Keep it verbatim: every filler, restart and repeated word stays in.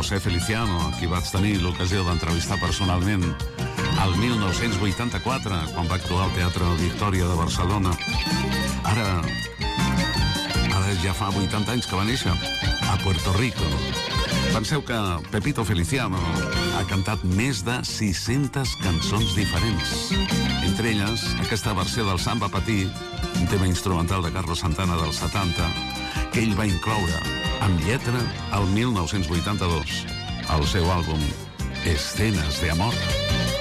José Feliciano, a qui vaig tenir l'ocasió d'entrevistar personalment el mil nou-cents vuitanta-quatre, quan va actuar al Teatre Victòria de Barcelona. Ara, ara ja fa vuitanta anys que va néixer a Puerto Rico. Penseu que Pepito Feliciano ha cantat més de sis-centes cançons diferents. Entre elles, aquesta versió del Samba Patí, un tema instrumental de Carlos Santana dels setanta, que ell va incloure amb lletra el mil nou-cents vuitanta-dos al seu àlbum Escenas de Amor.